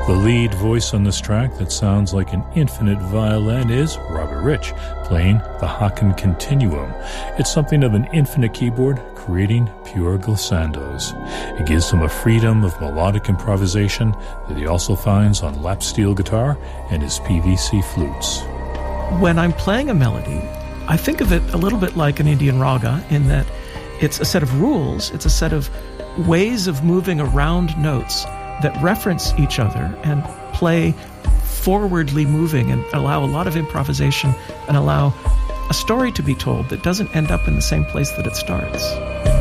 The lead voice on this track that sounds like an infinite violin is Robert Rich, playing the Haken Continuum. It's something of an infinite keyboard creating pure glissandos. It gives him a freedom of melodic improvisation that he also finds on lap steel guitar and his PVC flutes. When I'm playing a melody, I think of it a little bit like an Indian raga in that it's a set of rules, it's a set of ways of moving around notes that reference each other and play forwardly moving and allow a lot of improvisation and allow a story to be told that doesn't end up in the same place that it starts.